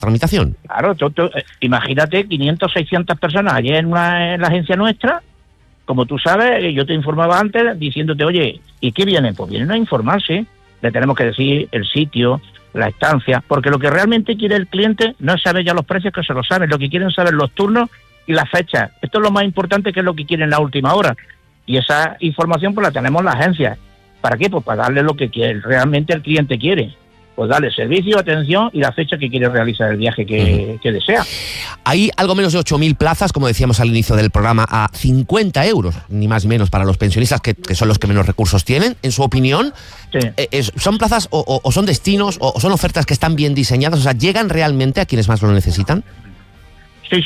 tramitación. Claro, imagínate 500, 600 personas allí en la agencia nuestra. Como tú sabes, yo te informaba antes diciéndote, oye, ¿y qué vienen? Pues vienen a informarse. Le tenemos que decir el sitio, la estancia, porque lo que realmente quiere el cliente no es saber ya los precios, que se lo saben, lo que quieren saber los turnos y las fechas. Esto es lo más importante, que es lo que quieren en la última hora. Y esa información pues la tenemos en la agencia. ¿Para qué? Pues para darle lo que realmente el cliente quiere. Pues darle servicio, atención y la fecha que quiere realizar el viaje que desea. Hay algo menos de 8.000 plazas, como decíamos al inicio del programa, a 50 euros, ni más ni menos, para los pensionistas, que son los que menos recursos tienen. En su opinión, sí. ¿Son plazas o son destinos o son ofertas que están bien diseñadas? O sea, ¿llegan realmente a quienes más lo necesitan? Sí.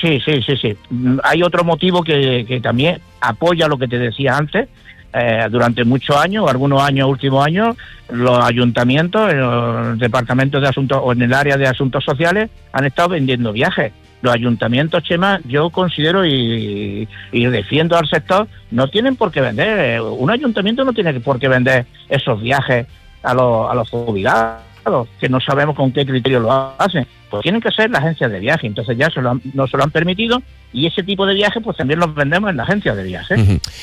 Hay otro motivo que también apoya lo que te decía antes. Durante muchos años, algunos años, últimos años, los ayuntamientos, en los departamentos de asuntos o en el área de asuntos sociales han estado vendiendo viajes. Los ayuntamientos, Chema, yo considero y defiendo al sector, no tienen por qué vender. Un ayuntamiento no tiene por qué vender esos viajes a los jubilados, que no sabemos con qué criterio lo hacen. Pues tienen que ser las agencias de viaje. Entonces ya no se lo han permitido, y ese tipo de viajes pues también los vendemos en la agencia de viajes.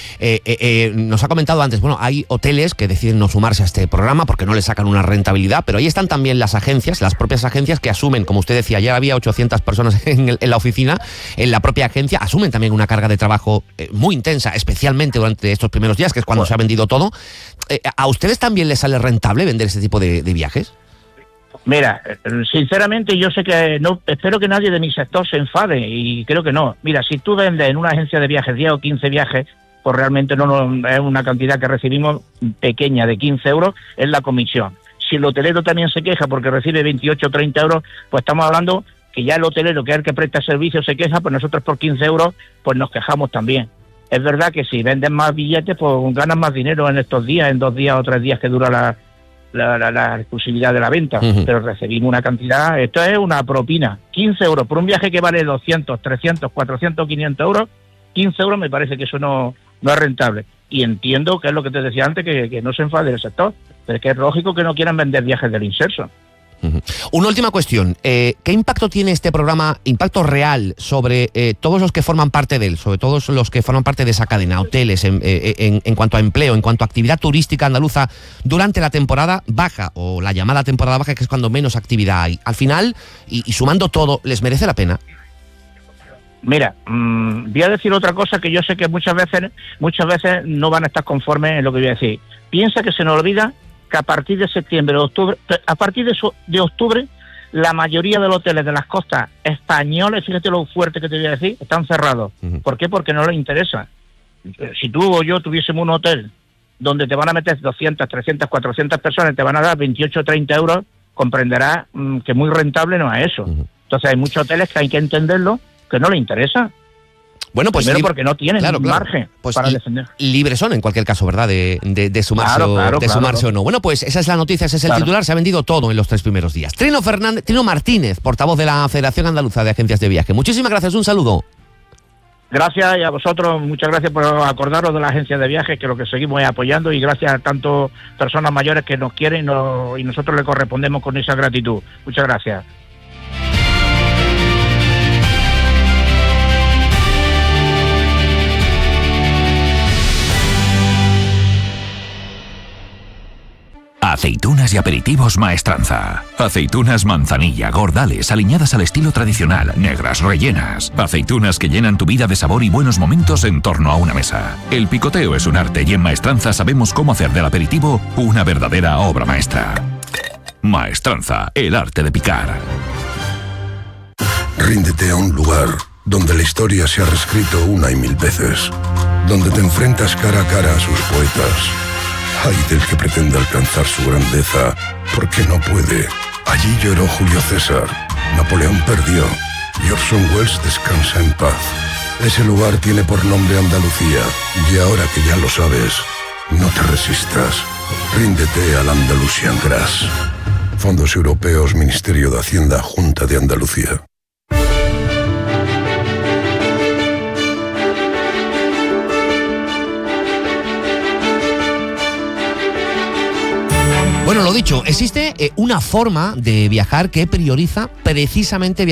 Nos ha comentado antes, bueno, hay hoteles que deciden no sumarse a este programa porque no le sacan una rentabilidad, pero ahí están también las agencias, las propias agencias que asumen, como usted decía, ya había 800 personas en la oficina, en la propia agencia, asumen también una carga de trabajo muy intensa, especialmente durante estos primeros días, que es cuando se ha vendido todo. ¿A ustedes también les sale rentable vender este tipo de viajes? Mira, sinceramente yo sé que no, espero que nadie de mi sector se enfade, y creo que no. Mira, si tú vendes en una agencia de viajes 10 o 15 viajes, pues realmente no es una cantidad que recibimos pequeña, de 15 euros, es la comisión. Si el hotelero también se queja porque recibe 28 o 30 euros, pues estamos hablando que ya el hotelero, que es el que presta servicio, se queja, pues nosotros por 15 euros pues nos quejamos también. Es verdad que si venden más billetes, pues ganan más dinero en estos días, en 2 días o 3 días que dura la exclusividad de la venta, pero recibimos una cantidad. Esto es una propina, 15 euros por un viaje que vale 200, 300, 400, 500 euros, 15 euros me parece que eso no es rentable. Y entiendo que es lo que te decía antes, que no se enfade el sector, pero es que es lógico que no quieran vender viajes del inserso. Una última cuestión, ¿qué impacto tiene este programa, impacto real, sobre todos los que forman parte de él, sobre todos los que forman parte de esa cadena, hoteles, en cuanto a empleo, en cuanto a actividad turística andaluza durante la temporada baja, o la llamada temporada baja, que es cuando menos actividad hay? Al final, y sumando todo, ¿les merece la pena? Mira, voy a decir otra cosa que yo sé que muchas veces no van a estar conformes en lo que voy a decir. Piensa que se nos olvida que a partir de septiembre o octubre, de octubre, la mayoría de los hoteles de las costas españoles, fíjate lo fuerte que te voy a decir, están cerrados. ¿Por qué? Porque no les interesa. Si tú o yo tuviésemos un hotel donde te van a meter 200, 300, 400 personas y te van a dar 28 o 30 euros, comprenderás que muy rentable no es eso. Entonces hay muchos hoteles que hay que entenderlo, que no les interesa. Bueno, pues primero porque no tienen margen pues para defender. Libres son, en cualquier caso, ¿verdad? De sumarse, sumarse o no. Bueno, pues esa es la noticia, ese es el titular. Se ha vendido todo en los 3 primeros días. Trino Martínez, portavoz de la Federación Andaluza de Agencias de Viaje. Muchísimas gracias, un saludo. Gracias, y a vosotros, muchas gracias por acordaros de la agencia de viajes, que lo que seguimos es apoyando, y gracias a tantas personas mayores que nos quieren y nosotros le correspondemos con esa gratitud. Muchas gracias. Aceitunas y aperitivos Maestranza. Aceitunas manzanilla, gordales, aliñadas al estilo tradicional, negras, rellenas. Aceitunas que llenan tu vida de sabor y buenos momentos en torno a una mesa. El picoteo es un arte, y en Maestranza sabemos cómo hacer del aperitivo una verdadera obra maestra. Maestranza, el arte de picar. Ríndete a un lugar donde la historia se ha reescrito una y mil veces, donde te enfrentas cara a cara a sus poetas. Ay del que pretenda alcanzar su grandeza, porque no puede. Allí lloró Julio César, Napoleón perdió, y Orson Welles descansa en paz. Ese lugar tiene por nombre Andalucía, y ahora que ya lo sabes, no te resistas. Ríndete al Andalusian Grass. Fondos Europeos, Ministerio de Hacienda, Junta de Andalucía. Bueno, lo dicho, existe una forma de viajar que prioriza precisamente